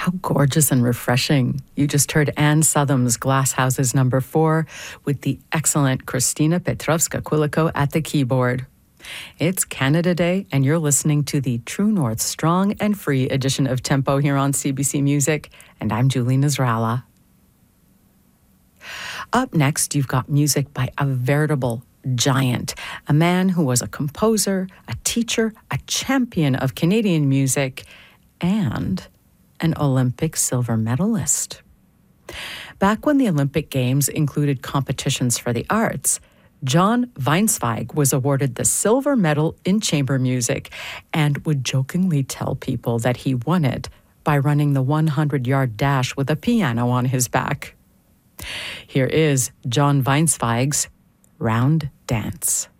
How gorgeous and refreshing. You just heard Anne Southam's Glass Houses No. 4 with the excellent Christina Petrovska-Quilico at the keyboard. It's Canada Day, and you're listening to the True North Strong and Free edition of Tempo here on CBC Music, and I'm Julie Nasrallah. Up next, you've got music by a veritable giant, a man who was a composer, a teacher, a champion of Canadian music, and an Olympic silver medalist. Back when the Olympic Games included competitions for the arts, John Weinsweig was awarded the silver medal in chamber music and would jokingly tell people that he won it by running the 100-yard dash with a piano on his back. Here is John Weinsweig's Round Dance.